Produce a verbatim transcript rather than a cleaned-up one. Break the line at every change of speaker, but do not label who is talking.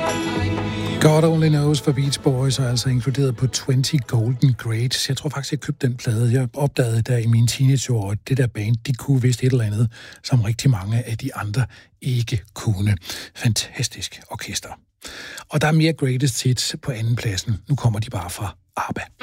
God Only Knows for Beach Boys er altså inkluderet på tyve Golden Greats. Jeg tror faktisk, jeg købte den plade. Jeg opdagede der i mine teenageår, at det der band, de kunne vist et eller andet, som rigtig mange af de andre ikke kunne. Fantastisk orkester. Og der er mere greatest hits på anden pladsen. Nu kommer de bare fra ABBA.